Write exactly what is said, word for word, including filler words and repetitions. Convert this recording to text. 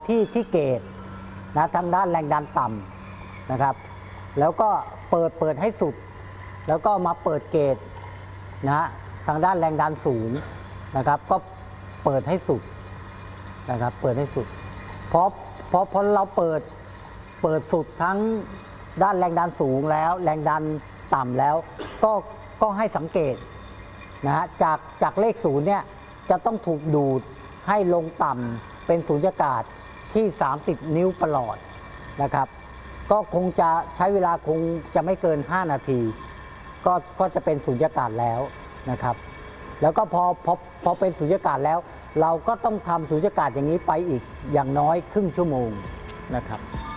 ที่ที่เกจนะทางด้านแรงดันต่ำนะครับแล้วก็เปิดเปิดให้สุดแล้วก็มาเปิดเกจนะทางด้านแรงดันสูงนะครับก็เปิดให้สุดนะครับเปิดให้สุดเพราะเพราะพอเราเปิดเปิดสุดทั้งด้านแรงดันสูงแล้วแรงดันต่ำแล้วก็ก็ให้สังเกตนะฮะจากจากเลขศูนย์เนี่ยจะต้องถูกดูดให้ลงต่ำเป็นสูญญากาศที่สามสิบนิ้วประหลอดนะครับก็คงจะใช้เวลาคงจะไม่เกินห้านาทีก็ก็จะเป็นสูญญากาศแล้วนะครับแล้วก็พอพอพอเป็นสูญญากาศแล้วเราก็ต้องทำสูญญากาศอย่างนี้ไปอีกอย่างน้อยครึ่งชั่วโมงนะครับ